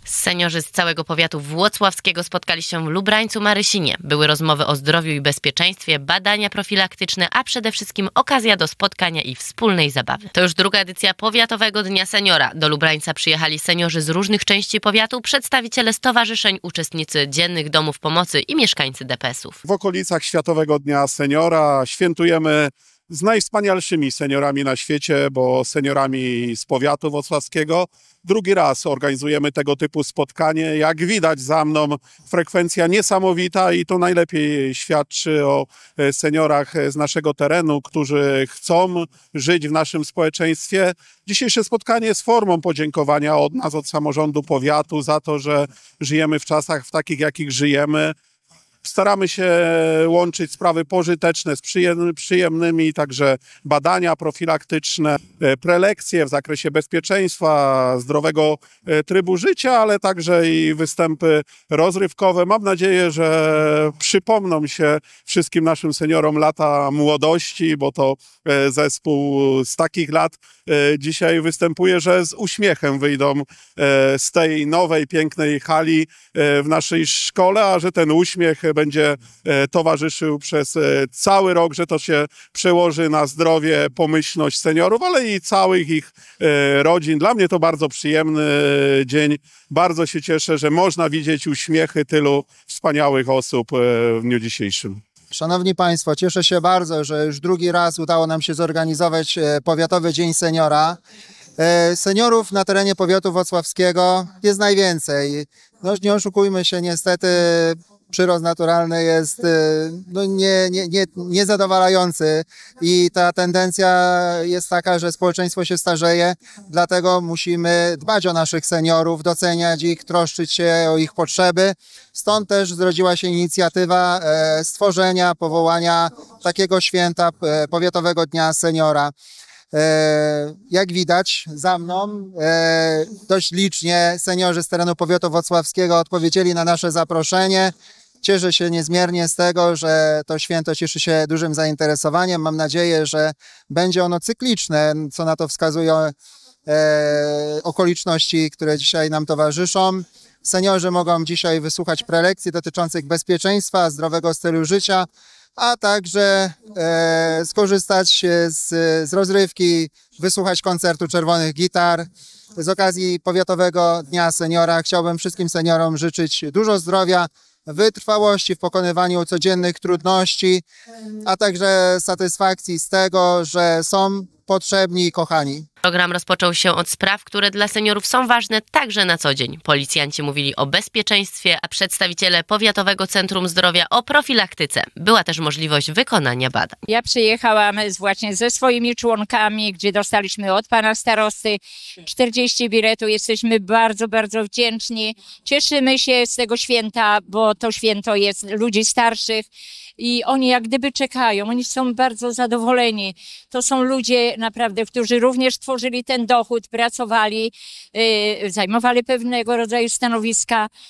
Seniorzy z całego powiatu włocławskiego spotkali się w Lubrańcu Marysinie. Były rozmowy o zdrowiu i bezpieczeństwie, badania profilaktyczne, a przede wszystkim okazja do spotkania i wspólnej zabawy. To już druga edycja Powiatowego Dnia Seniora. Do Lubrańca przyjechali seniorzy z różnych części powiatu, przedstawiciele stowarzyszeń, uczestnicy dziennych domów pomocy i mieszkańcy DPS-ów. W okolicach Światowego Dnia Seniora świętujemy z najwspanialszymi seniorami na świecie, bo seniorami z powiatu włocławskiego. Drugi raz organizujemy tego typu spotkanie. Jak widać za mną, frekwencja niesamowita i to najlepiej świadczy o seniorach z naszego terenu, którzy chcą żyć w naszym społeczeństwie. Dzisiejsze spotkanie jest formą podziękowania od nas, od samorządu powiatu za to, że żyjemy w czasach takich, jakich żyjemy. Staramy się łączyć sprawy pożyteczne z przyjemnymi, także badania profilaktyczne, prelekcje w zakresie bezpieczeństwa, zdrowego trybu życia, ale także i występy rozrywkowe. Mam nadzieję, że przypomną się wszystkim naszym seniorom lata młodości, bo to zespół z takich lat dzisiaj występuje, że z uśmiechem wyjdą z tej nowej, pięknej hali w naszej szkole, a że ten uśmiech będzie towarzyszył przez cały rok, że to się przełoży na zdrowie, pomyślność seniorów, ale i całych ich rodzin. Dla mnie to bardzo przyjemny dzień. Bardzo się cieszę, że można widzieć uśmiechy tylu wspaniałych osób w dniu dzisiejszym. Szanowni Państwo, cieszę się bardzo, że już drugi raz udało nam się zorganizować Powiatowy Dzień Seniora. Seniorów na terenie powiatu włocławskiego jest najwięcej. No, nie oszukujmy się, niestety przyrost naturalny jest niezadowalający i ta tendencja jest taka, że społeczeństwo się starzeje, dlatego musimy dbać o naszych seniorów, doceniać ich, troszczyć się o ich potrzeby. Stąd też zrodziła się inicjatywa stworzenia, powołania takiego święta Powiatowego Dnia Seniora. Jak widać za mną, dość licznie seniorzy z terenu powiatu włocławskiego odpowiedzieli na nasze zaproszenie. Cieszę się niezmiernie z tego, że to święto cieszy się dużym zainteresowaniem. Mam nadzieję, że będzie ono cykliczne, co na to wskazują okoliczności, które dzisiaj nam towarzyszą. Seniorzy mogą dzisiaj wysłuchać prelekcji dotyczących bezpieczeństwa, zdrowego stylu życia, a także skorzystać z rozrywki, wysłuchać koncertu Czerwonych Gitar. Z okazji Powiatowego Dnia Seniora chciałbym wszystkim seniorom życzyć dużo zdrowia, wytrwałości w pokonywaniu codziennych trudności, a także satysfakcji z tego, że są potrzebni i kochani. Program rozpoczął się od spraw, które dla seniorów są ważne także na co dzień. Policjanci mówili o bezpieczeństwie, a przedstawiciele Powiatowego Centrum Zdrowia o profilaktyce. Była też możliwość wykonania badań. Ja przyjechałam właśnie ze swoimi członkami, gdzie dostaliśmy od pana starosty 40 biletów. Jesteśmy bardzo, bardzo wdzięczni. Cieszymy się z tego święta, bo to święto jest ludzi starszych i oni jak gdyby czekają. Oni są bardzo zadowoleni. To są ludzie naprawdę, którzy również tworzyli ten dochód, pracowali, zajmowali pewnego rodzaju stanowiska.